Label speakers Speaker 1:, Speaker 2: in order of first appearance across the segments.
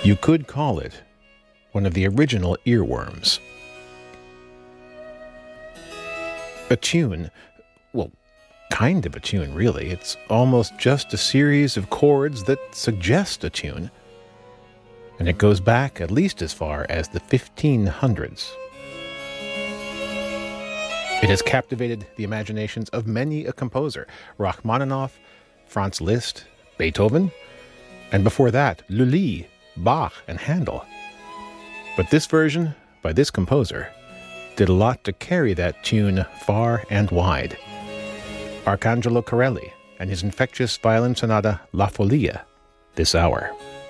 Speaker 1: You could call it one of the original earworms. A tune, well, kind of a tune, really. It's almost just a series of chords that suggest a tune. And it goes back at least as far as the 1500s. It has captivated the imaginations of many a composer: Rachmaninoff, Franz Liszt, Beethoven, and before that, Lully, Bach, and Handel. But this version, by this composer, did a lot to carry that tune far and wide. Arcangelo Corelli and his infectious violin sonata La Folia, this hour.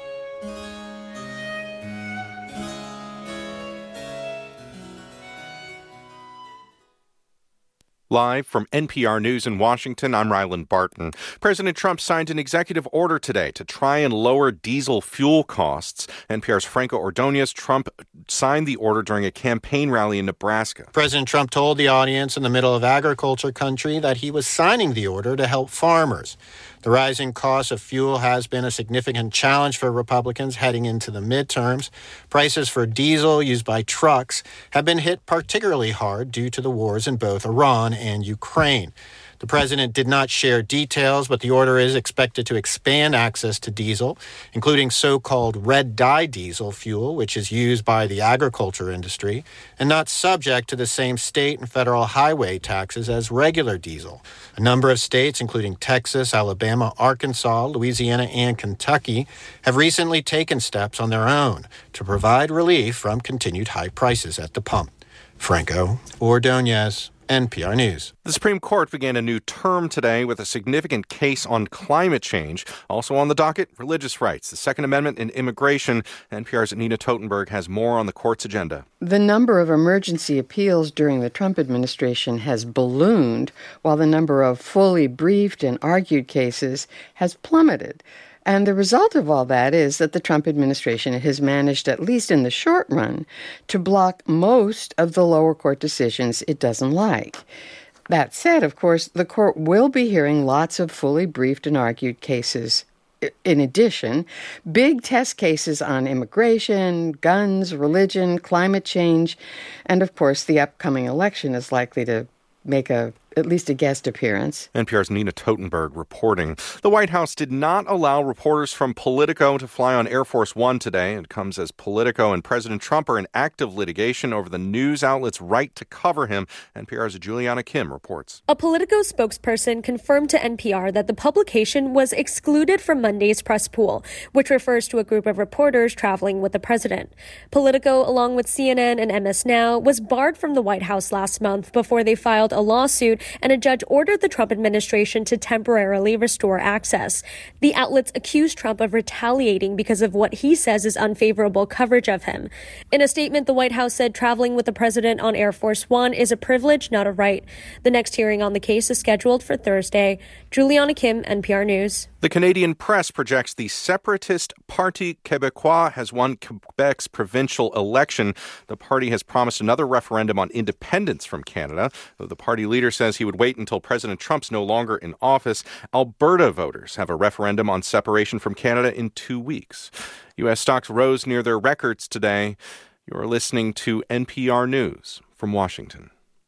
Speaker 2: Live from NPR News in Washington, I'm Ryland Barton. President Trump signed an executive order today to try and lower diesel fuel costs. NPR's Franco Ordonez. Trump signed the order during a campaign rally in Nebraska.
Speaker 3: President Trump told the audience in the middle of agriculture country that he was signing the order to help farmers. The rising cost of fuel has been a significant challenge for Republicans heading into the midterms. Prices for diesel used by trucks have been hit particularly hard due to the wars in both Iran and Ukraine. The president did not share details, but the order is expected to expand access to diesel, including so-called red dye diesel fuel, which is used by the agriculture industry, and not subject to the same state and federal highway taxes as regular diesel. A number of states, including Texas, Alabama, Arkansas, Louisiana, and Kentucky, have recently taken steps on their own to provide relief from continued high prices at the pump. Franco Ordonez, NPR News.
Speaker 2: The Supreme Court began a new term today with a significant case on climate change. Also on the docket, religious rights, the Second Amendment, and immigration. NPR's Nina Totenberg has more on the court's agenda.
Speaker 4: The number of emergency appeals during the Trump administration has ballooned, while the number of fully briefed and argued cases has plummeted. And the result of all that is that the Trump administration has managed, at least in the short run, to block most of the lower court decisions it doesn't like. That said, of course, the court will be hearing lots of fully briefed and argued cases. In addition, big test cases on immigration, guns, religion, climate change, and of course the upcoming election is likely to make at least a guest appearance.
Speaker 2: NPR's Nina Totenberg reporting. The White House did not allow reporters from Politico to fly on Air Force One today. It comes as Politico and President Trump are in active litigation over the news outlet's right to cover him. NPR's Juliana Kim reports.
Speaker 5: A Politico spokesperson confirmed to NPR that the publication was excluded from Monday's press pool, which refers to a group of reporters traveling with the president. Politico, along with CNN and MS Now, was barred from the White House last month before they filed a lawsuit and a judge ordered the Trump administration to temporarily restore access. The outlets accused Trump of retaliating because of what he says is unfavorable coverage of him. In a statement, the White House said traveling with the president on Air Force One is a privilege, not a right. The next hearing on the case is scheduled for Thursday. Juliana Kim, NPR News.
Speaker 2: The Canadian press projects the separatist Parti Québécois has won Quebec's provincial election. The party has promised another referendum on independence from Canada. Though the party leader says he would wait until President Trump's no longer in office. Alberta voters have a referendum on separation from Canada in 2 weeks. U.S. stocks rose near their records today. You're listening to NPR News from Washington.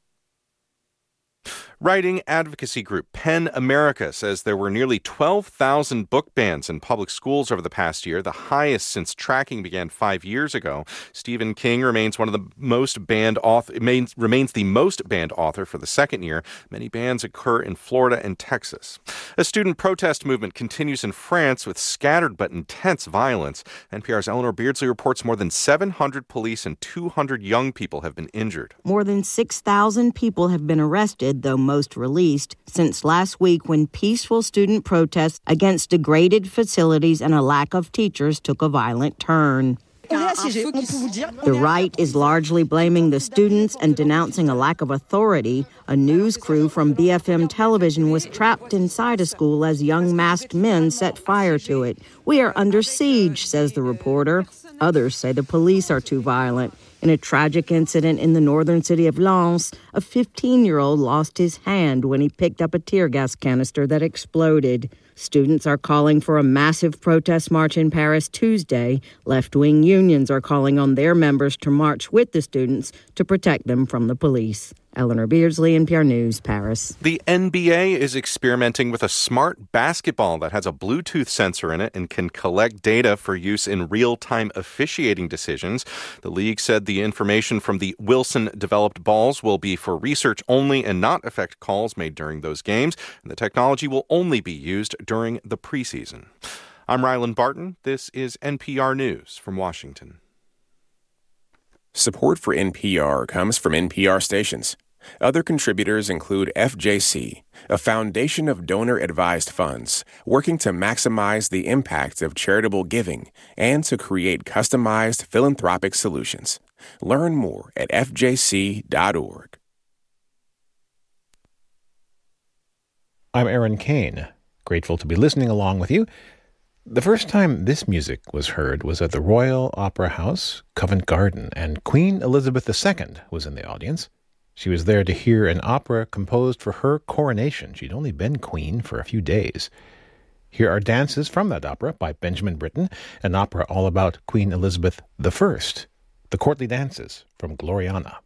Speaker 2: Writing advocacy group PEN America says there were nearly 12,000 book bans in public schools over the past year, the highest since tracking began 5 years ago. Stephen King remains the most banned author for the second year. Many bans occur in Florida and Texas. A student protest movement continues in France with scattered but intense violence. NPR's Eleanor Beardsley reports more than 700 police and 200 young people have been injured.
Speaker 6: More than 6,000 people have been arrested, though most released, since last week when peaceful student protests against degraded facilities and a lack of teachers took a violent turn. The right is largely blaming the students and denouncing a lack of authority. A news crew from BFM television was trapped inside a school as young masked men set fire to it. "We are under siege," says the reporter. Others say the police are too violent. In a tragic incident in the northern city of Lens, a 15-year-old lost his hand when he picked up a tear gas canister that exploded. Students are calling for a massive protest march in Paris Tuesday. Left-wing unions are calling on their members to march with the students to protect them from the police. Eleanor Beardsley, NPR News, Paris.
Speaker 2: The NBA is experimenting with a smart basketball that has a Bluetooth sensor in it and can collect data for use in real-time officiating decisions. The league said the information from the Wilson-developed balls will be for research only and not affect calls made during those games, and the technology will only be used during the preseason. I'm Ryland Barton. This is NPR News from Washington.
Speaker 7: Support for NPR comes from NPR stations. Other contributors include FJC, a foundation of donor-advised funds working to maximize the impact of charitable giving and to create customized philanthropic solutions. Learn more at fjc.org.
Speaker 1: I'm Aaron Kane, grateful to be listening along with you. The first time this music was heard was at the Royal Opera House, Covent Garden, and Queen Elizabeth II was in the audience. She was there to hear an opera composed for her coronation. She'd only been queen for a few days. Here are dances from that opera by Benjamin Britten, an opera all about Queen Elizabeth I, the courtly dances from Gloriana.